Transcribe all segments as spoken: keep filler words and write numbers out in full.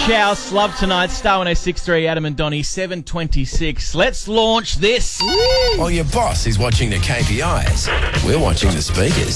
House, Love Tonight, Star one oh six point three, Adam and Donnie, seven twenty-six. Let's launch this. While your boss is watching the K P Is, we're watching the speakers.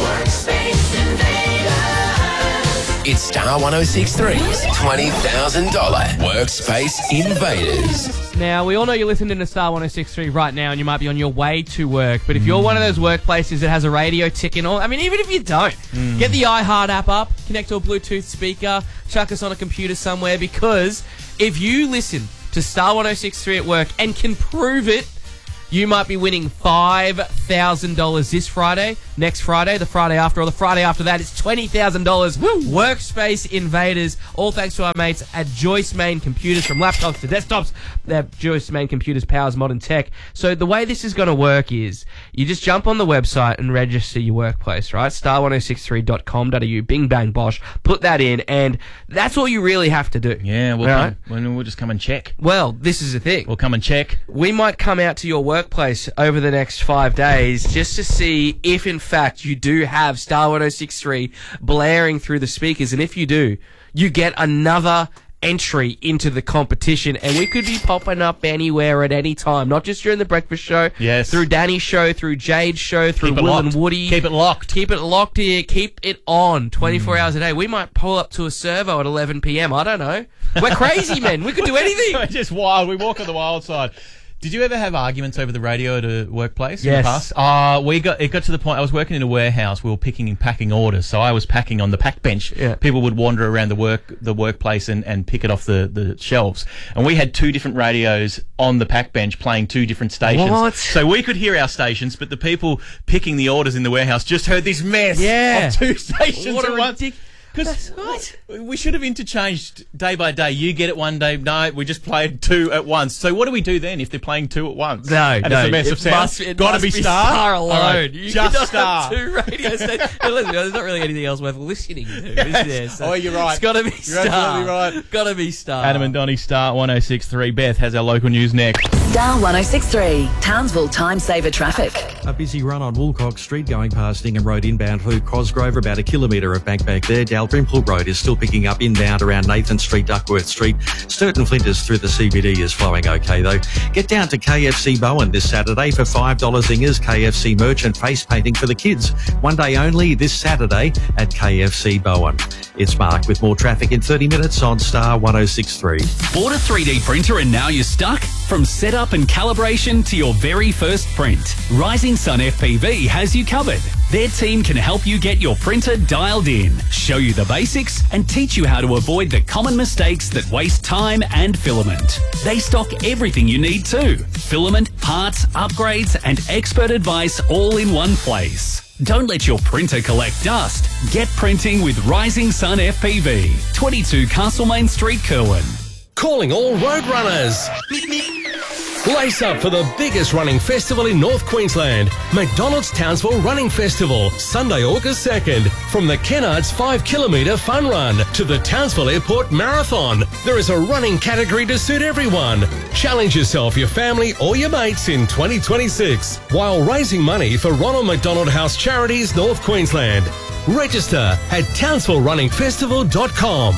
It's Star one oh six point three's twenty thousand dollars Workspace Invaders. Now, we all know you're listening to Star one oh six point three right now and you might be on your way to work, but if you're one of those workplaces that has a radio ticking on, I mean, even if you don't, mm. get the iHeart app up, connect to a Bluetooth speaker, chuck us on a computer somewhere, because if you listen to Star one oh six point three at work and can prove it, you might be winning five thousand dollars this Friday, next Friday, the Friday after, or the Friday after that. It's twenty thousand dollars. Woo. Workspace Invaders, all thanks to our mates at Joyce Main Computers. From laptops to desktops, that Joyce Main Computers powers modern tech. So the way this is going to work is you just jump on the website and register your workplace, right? star one oh six three dot com dot a u, bing bang bosh, put that in, and that's all you really have to do. Yeah, we'll, right? come, we'll just come and check. Well, this is the thing. We'll come and check. We might come out to your work place over the next five days just to see if in fact you do have Star one oh six point three blaring through the speakers, and if you do, you get another entry into the competition, and we could be popping up anywhere at any time, not just during the breakfast show, yes, through Danny's show, through Jade's show, through Will locked. and Woody. Keep it locked. Keep it locked here. Keep it on twenty-four mm. hours a day. We might pull up to a servo at eleven p.m. I don't know. We're crazy, men. We could do anything. We're just wild. We walk on the wild side. Did you ever have arguments over the radio at a workplace yes. in the past? Uh, we got, it got to the point, I was working in a warehouse, we were picking and packing orders, so I was packing on the pack bench. Yeah. People would wander around the work, the workplace and, and pick it off the, the shelves. And we had two different radios on the pack bench playing two different stations. What? So we could hear our stations, but the people picking the orders in the warehouse just heard this mess yeah. of two stations what at a once. ridic- Because what? we should have interchanged day by day. You get it one day. No, we just played two at once. So what do we do then if they're playing two at once? No, and no. It's a mess it of sound. Must, it Got to must be be Star. Star alone. Right, you just cannot Star. have two radio stations. Listen, there's not really anything else worth listening to, yes. is there? So oh, you're right. It's got to be you're Star. Absolutely right. Got to be Star. Adam and Donnie, Star one oh six point three. Beth has our local news next. Star one oh six point three, Townsville Time Saver Traffic. A busy run on Woolcock Street going past Ingham Road inbound through Cosgrove, about a kilometre of back back there. Dalrymple Road is still picking up inbound around Nathan Street, Duckworth Street. Sturton Flinders through the C B D is flowing okay though. Get down to K F C Bowen this Saturday for five dollars Zingers K F C merchant face painting for the kids. One day only this Saturday at K F C Bowen. It's Mark with more traffic in thirty minutes on Star one oh six point three. Bought a three D printer and now you're stuck? From setup and calibration to your very first print, Rising Sun F P V has you covered. Their team can help you get your printer dialed in, show you the basics, and teach you how to avoid the common mistakes that waste time and filament. They stock everything you need too. Filament, parts, upgrades, and expert advice all in one place. Don't let your printer collect dust. Get printing with Rising Sun F P V. twenty-two Castlemaine Street, Kerwin. Calling all road runners. Lace up for the biggest running festival in North Queensland, McDonald's Townsville Running Festival, Sunday, August second. From the Kennards five kilometre fun run to the Townsville Airport Marathon, there is a running category to suit everyone. Challenge yourself, your family or your mates in twenty twenty-six while raising money for Ronald McDonald House Charities North Queensland. Register at townsville running festival dot com.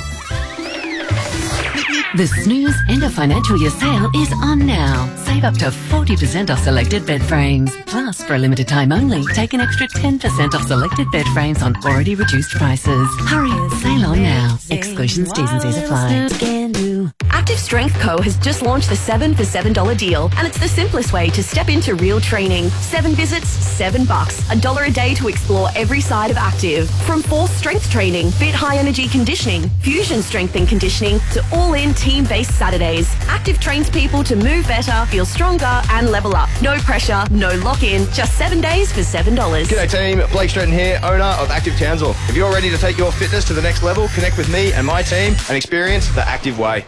The Snooze End of Financial Year sale is on now. Save up to forty percent off selected bed frames. Plus, for a limited time only, take an extra ten percent off selected bed frames on already reduced prices. Hurry, sale on now. Exclusions, T's and C's apply. Active Strength Co. has just launched the seven for seven dollars deal, and it's the simplest way to step into real training. Seven visits, seven bucks. A dollar a day to explore every side of active. From force strength training, fit high energy conditioning, fusion strength and conditioning, to all-in team-based Saturdays. Active trains people to move better, feel stronger, and level up. No pressure, no lock-in, just seven days for seven dollars. G'day team, Blake Stratton here, owner of Active Townsville. If you're ready to take your fitness to the next level, connect with me and my team and experience the Active Way.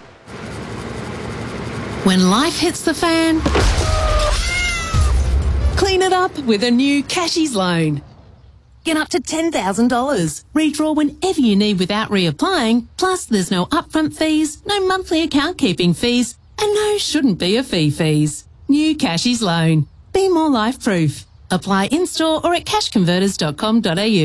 When life hits the fan, clean it up with a new Cashies loan. Get up to ten thousand dollars. Redraw whenever you need without reapplying. Plus, there's no upfront fees, no monthly account keeping fees, and no shouldn't be a fee fees. New Cashies loan. Be more life proof. Apply in-store or at cash converters dot com dot a u.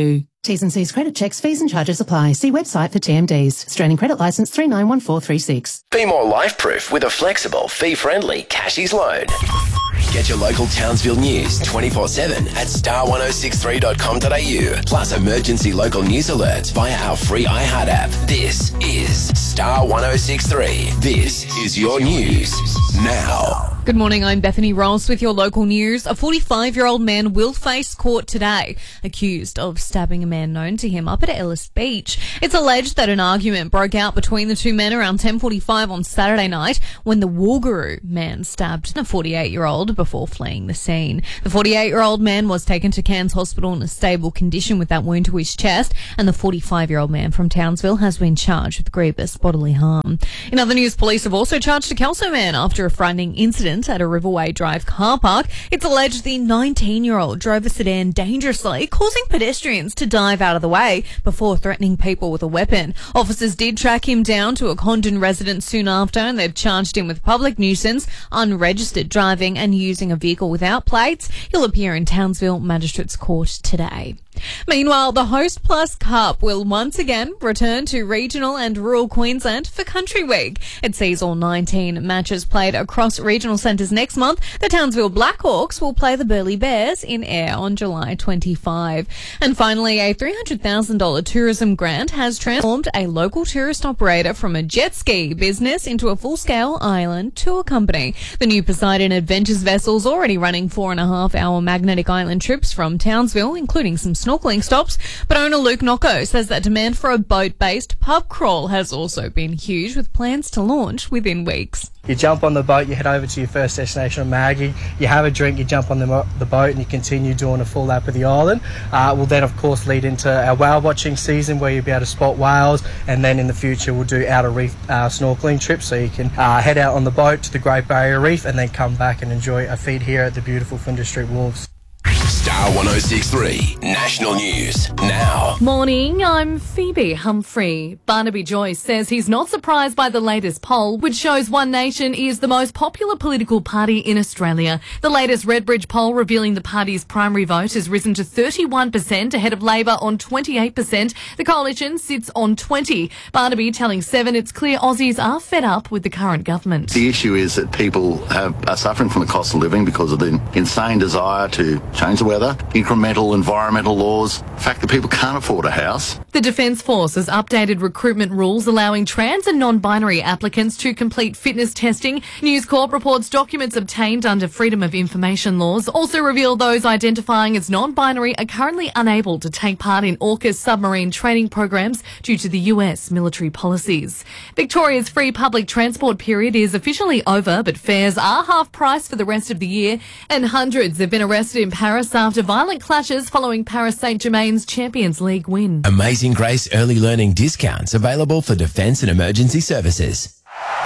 T's and C's credit checks, fees and charges apply. See website for T M Ds. Australian credit licence three nine one four three six. Be more life-proof with a flexible, fee-friendly Cashies loan. Get your local Townsville news twenty-four seven at star one oh six three dot com dot a u. Plus emergency local news alerts via our free iHeart app. This is Star one oh six three. This is your news now. Good morning, I'm Bethany Ross with your local news. A forty-five-year-old man will face court today, accused of stabbing a man known to him up at Ellis Beach. It's alleged that an argument broke out between the two men around ten forty-five on Saturday night when the Wallaroo man stabbed a forty-eight-year-old before fleeing the scene. The forty-eight-year-old man was taken to Cairns Hospital in a stable condition with that wound to his chest, and the forty-five-year-old man from Townsville has been charged with grievous bodily harm. In other news, police have also charged a Kelso man after a frightening incident at a Riverway Drive car park. It's alleged the nineteen-year-old drove a sedan dangerously, causing pedestrians to dive out of the way before threatening people with a weapon. Officers did track him down to a Condon residence soon after, and they've charged him with public nuisance, unregistered driving and using a vehicle without plates. He'll appear in Townsville Magistrates Court today. Meanwhile, the Host Plus Cup will once again return to regional and rural Queensland for Country Week. It sees all nineteen matches played across regional centres next month. The Townsville Blackhawks will play the Burleigh Bears in Ayr on July twenty-fifth. And finally, a three hundred thousand dollars tourism grant has transformed a local tourist operator from a jet ski business into a full-scale island tour company. The new Poseidon Adventures vessel is already running four and a half hour magnetic island trips from Townsville, including some snorkeling stops, but owner Luke Nocco says that demand for a boat-based pub crawl has also been huge, with plans to launch within weeks. You jump on the boat, you head over to your first destination of Maggie, you have a drink, you jump on the, mo- the boat and you continue doing a full lap of the island. Uh, we'll then of course lead into our whale watching season where you'll be able to spot whales, and then in the future we'll do outer reef uh, snorkeling trips, so you can uh, head out on the boat to the Great Barrier Reef and then come back and enjoy a feed here at the beautiful Flinders Street Wharves. Star one oh six three National News now. Morning, I'm Phoebe Humphrey. Barnaby Joyce says he's not surprised by the latest poll, which shows One Nation is the most popular political party in Australia. The latest Redbridge poll revealing the party's primary vote has risen to thirty-one percent, ahead of Labor on twenty-eight percent. The coalition sits on twenty. Barnaby telling Seven it's clear Aussies are fed up with the current government. The issue is that people have, are suffering from the cost of living because of the insane desire to change the weather, incremental environmental laws, the fact that people can't afford a house. The Defence Force has updated recruitment rules allowing trans and non-binary applicants to complete fitness testing. News Corp reports documents obtained under Freedom of Information laws also reveal those identifying as non-binary are currently unable to take part in AUKUS submarine training programs due to the U S military policies. Victoria's free public transport period is officially over, but fares are half price for the rest of the year, and hundreds have been arrested in Paris after violent clashes following Paris Saint-Germain's Champions League win. Amazing Grace early learning discounts available for defence and emergency services.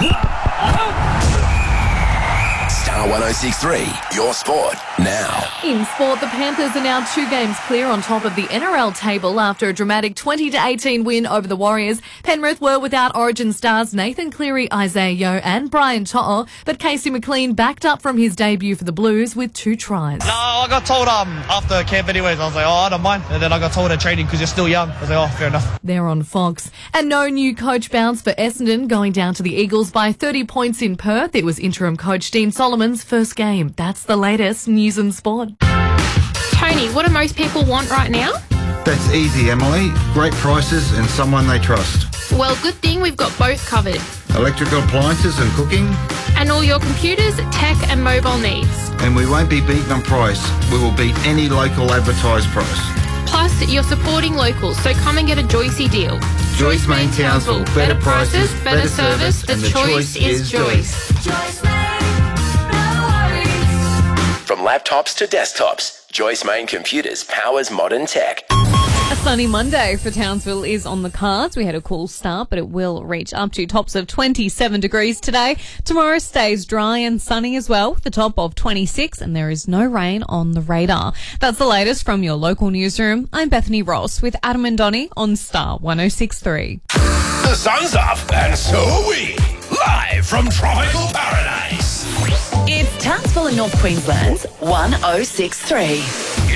Star one oh six three, your sport now. In sport, the Panthers are now two games clear on top of the N R L table after a dramatic twenty to eighteen win over the Warriors. Penrith were without Origin stars Nathan Cleary, Isaiah Yeo and Brian To'o, but Casey McLean backed up from his debut for the Blues with two tries. No, I got told um after camp anyways, I was like, oh, I don't mind. And then I got told at training because you're still young. I was like, oh, fair enough. They're on Fox. And no new coach bounce for Essendon, going down to the Eagles by thirty points in Perth. It was interim coach Dean Solomon's first game. That's the latest news and sport. Tony, what do most people want right now? That's easy, Emily. Great prices and someone they trust. Well, good thing we've got both covered. Electrical appliances and cooking. And all your computers, tech and mobile needs. And we won't be beaten on price. We will beat any local advertised price. Plus, you're supporting locals, so come and get a Joycey deal. Joyce Main Townsville. Better prices, better service, and the choice is Joyce. Joyce Main, no worries. From laptops to desktops, Joyce Main Computers powers modern tech. A sunny Monday for Townsville is on the cards. We had a cool start, but it will reach up to tops of twenty-seven degrees today. Tomorrow stays dry and sunny as well, with the top of twenty-six, and there is no rain on the radar. That's the latest from your local newsroom. I'm Bethany Ross with Adam and Donnie on Star one oh six three. The sun's up, and so are we. Live from tropical paradise. It's Townsville in North Queensland's one oh six three. It's Adam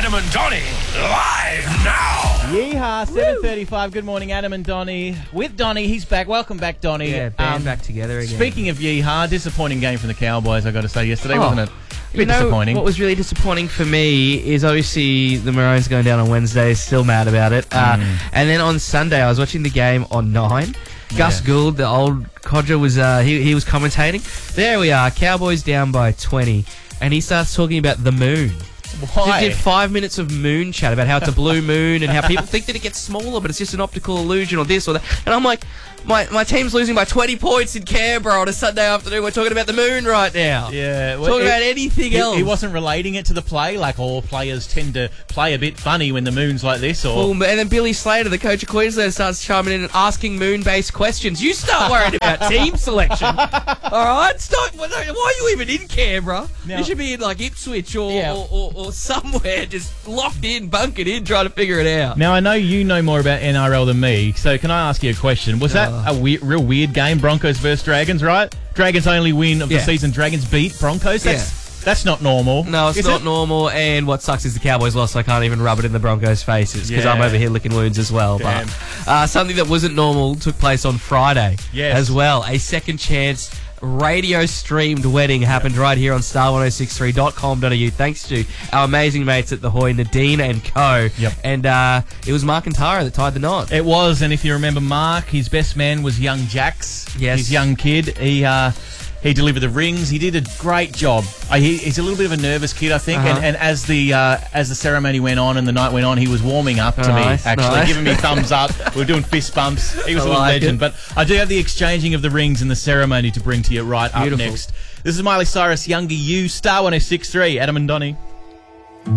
Adam and Donnie, live now. Yeehaw, seven thirty-five. Good morning, Adam and Donnie. With Donnie, he's back. Welcome back, Donnie. Yeah, band back together again. Speaking of yeehaw, disappointing game from the Cowboys, I got to say, yesterday, Oh. wasn't it? A bit You know, disappointing. what was really disappointing for me is obviously the Maroons going down on Wednesday. Still mad about it. Uh, Mm. and then on Sunday, I was watching the game on Nine. Gus Yeah. Gould, the old codger, was uh, he he was commentating. There we are, Cowboys down by twenty, and he starts talking about the moon. Why? He did five minutes of moon chat about how it's a blue moon and how people think that it gets smaller, but it's just an optical illusion or this or that. And I'm like, my my team's losing by twenty points in Canberra on a Sunday afternoon. We're talking about the moon right now. Yeah, well, Talking it- about anything he, else. He wasn't relating it to the play, like all players tend to play a bit funny when the moon's like this. Or Well, and then Billy Slater, the coach of Queensland, starts chiming in and asking moon-based questions. You start worrying about team selection. All right? Stop. Why are you even in Canberra? Now- you should be in, like, Ipswich or, Yeah. or, or, or somewhere just locked in, bunkered in, trying to figure it out. Now, I know you know more about N R L than me, so can I ask you a question? Was that a we- real weird game, Broncos versus Dragons, right? Dragons' only win of Yeah. the season. Dragons beat Broncos? That's, that's not normal. No, it's is not it? normal, and what sucks is the Cowboys lost, so I can't even rub it in the Broncos' faces, because Yeah. I'm over here licking wounds as well. Damn. But uh, something that wasn't normal took place on Friday Yes. as well. A second chance radio streamed wedding happened right here on star ten sixty-three dot com dot a u, thanks to our amazing mates at the Hoy, Nadine and Co. Yep. And uh, it was Mark and Tara that tied the knot. It was, and if you remember Mark, his best man was young Jax. Yes. His young kid. He uh, he delivered the rings. He did a great job. Uh, he, he's a little bit of a nervous kid, I think. Uh-huh. And, and as the uh, as the ceremony went on and the night went on, he was warming up to Nice, me, actually, nice. giving me thumbs up. We were doing fist bumps. He was I a little like legend. it. But I do have the exchanging of the rings and the ceremony to bring to you right Beautiful. up next. This is Miley Cyrus, Younger You, Star ten sixty-three, Adam and Donnie.